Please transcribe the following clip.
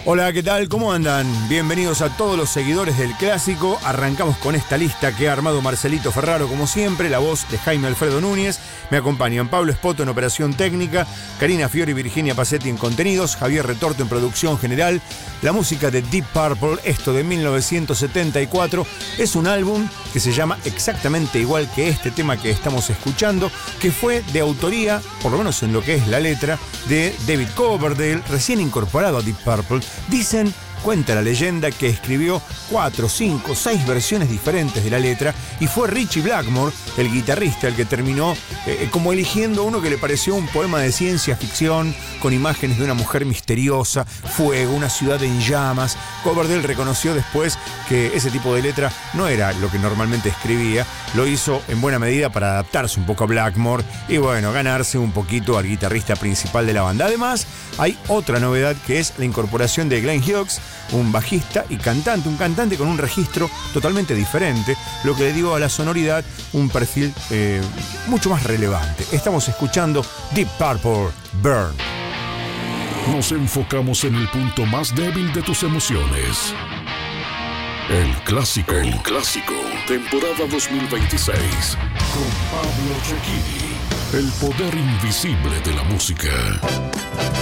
Hola, ¿qué tal? ¿Cómo andan? Bienvenidos a todos los seguidores del clásico. Arrancamos con esta lista que ha armado Marcelito Ferraro, como siempre, la voz de Jaime Alfredo Núñez. Me acompañan Pablo Espoto en operación técnica, Karina Fiori y Virginia Pacetti en contenidos, Javier Retorto en producción general. La música de Deep Purple, esto de 1974, es un álbum que se llama exactamente igual que este tema que estamos escuchando, que fue de autoría, por lo menos en lo que es la letra, de David Coverdale, recién incorporado a Deep Purple. Dicen, cuenta la leyenda, que escribió 4, 5, 6 versiones diferentes de la letra y fue Ritchie Blackmore, el guitarrista, el que terminó como eligiendo uno que le pareció un poema de ciencia ficción con imágenes de una mujer misteriosa, fuego, una ciudad en llamas. Coverdale reconoció después que ese tipo de letra no era lo que normalmente escribía, lo hizo en buena medida para adaptarse un poco a Blackmore y bueno, ganarse un poquito al guitarrista principal de la banda. Además, hay otra novedad que es la incorporación de Glenn Hughes, un bajista y cantante, un cantante con un registro totalmente diferente, lo que le dio a la sonoridad un perfil mucho más relevante. Estamos escuchando Deep Purple, Burn. Nos enfocamos en el punto más débil de tus emociones. El clásico, temporada 2026, con Pablo Cecchini, el poder invisible de la música.